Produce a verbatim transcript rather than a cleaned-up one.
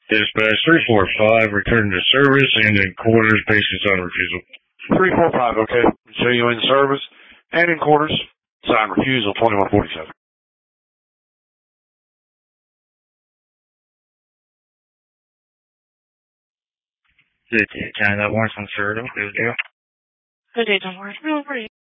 Dispatch three four five, return to service and in quarters, patients on refusal. three four five, okay. Show you in service and in quarters. Sign refusal twenty-one forty-seven. Good day, China. That warrants on Cerritos. Good deal. Good day, don't worry.